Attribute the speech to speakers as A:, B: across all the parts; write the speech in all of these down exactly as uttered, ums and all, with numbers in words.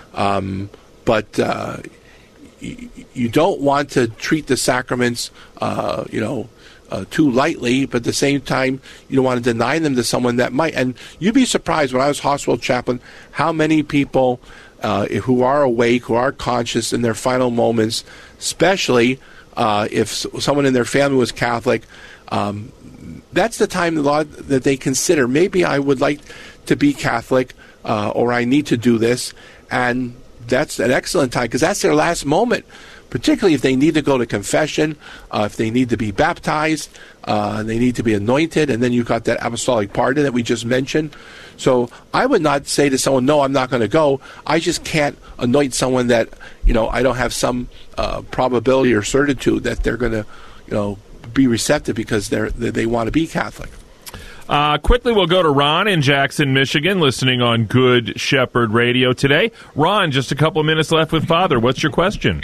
A: Um, but uh, you, you don't want to treat the sacraments, uh, you know, uh, too lightly, but at the same time, you don't want to deny them to someone that might. And you'd be surprised, when I was hospital chaplain, how many people uh, who are awake, who are conscious in their final moments, especially uh, if someone in their family was Catholic, um, that's the time the law that they consider, maybe I would like to be Catholic, uh, or I need to do this. And that's an excellent time, because that's their last moment, particularly if they need to go to confession, uh, if they need to be baptized, uh, they need to be anointed, and then you've got that apostolic pardon that we just mentioned. So I would not say to someone, no, I'm not going to go. I just can't anoint someone that, you know, I don't have some uh, probability or certitude that they're going to, you know, be receptive because they're they, they want to be Catholic.
B: Uh, quickly, we'll go to Ron in Jackson, Michigan, listening on Good Shepherd Radio today. Ron, just a couple of minutes left with Father. What's your question?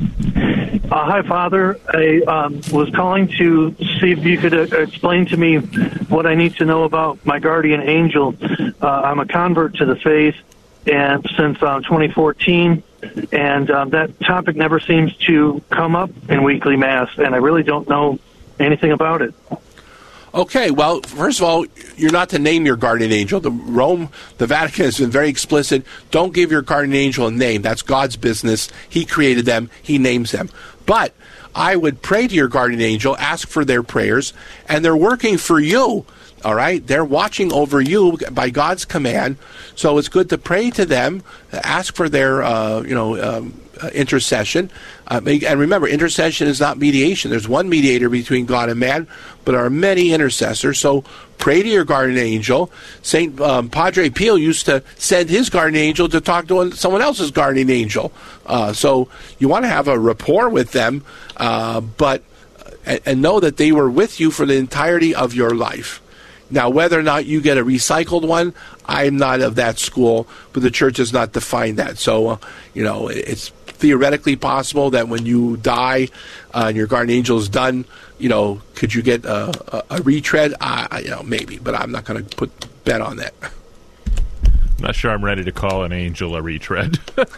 C: Uh, hi, Father. I um, was calling to see if you could uh, explain to me what I need to know about my guardian angel. Uh, I'm a convert to the faith, and since uh, twenty fourteen, and um, that topic never seems to come up in weekly Mass, and I really don't know anything about it.
A: Okay, well, first of all, you're not to name your guardian angel. The Rome, the Vatican has been very explicit. Don't give your guardian angel a name. That's God's business. He created them. He names them. But I would pray to your guardian angel, ask for their prayers, and they're working for you. All right? They're watching over you by God's command. So it's good to pray to them, ask for their, uh, you know, um, uh, intercession. Uh, and remember, intercession is not mediation. There's one mediator between God and man, but there are many intercessors. So pray to your guardian angel. Saint um, Padre Pio used to send his guardian angel to talk to someone else's guardian angel. Uh, so you want to have a rapport with them, uh, but and, and know that they were with you for the entirety of your life. Now, whether or not you get a recycled one, I'm not of that school, but the Church has not defined that. So, uh, you know, it's theoretically possible that when you die uh, and your guardian angel is done, you know, could you get a, a, a retread? Uh, you know, maybe, but I'm not going to put bet on that.
B: I'm not sure I'm ready to call an angel a retread.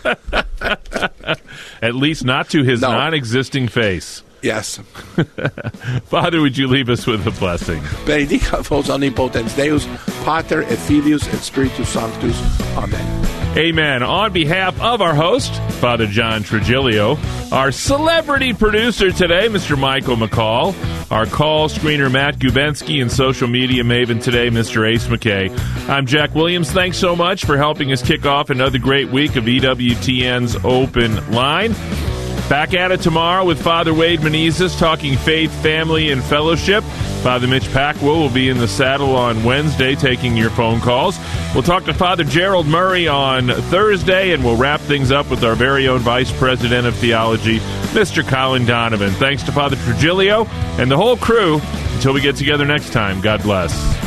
B: At least not to his no. non-existing face.
A: Yes.
B: Father, would you leave us with a blessing?
A: Benedicat vos omnipotens Deus, Pater et Filius et Spiritus Sanctus. Amen.
B: Amen. On behalf of our host, Father John Trigilio, our celebrity producer today, Mister Michael McCall, our call screener, Matt Gubensky, and social media maven today, Mister Ace McKay. I'm Jack Williams. Thanks so much for helping us kick off another great week of E W T N's Open Line. Back at it tomorrow with Father Wade Menezes talking faith, family, and fellowship. Father Mitch Packwell will be in the saddle on Wednesday taking your phone calls. We'll talk to Father Gerald Murray on Thursday, and we'll wrap things up with our very own Vice President of Theology, Mister Colin Donovan. Thanks to Father Trigilio and the whole crew. Until we get together next time, God bless.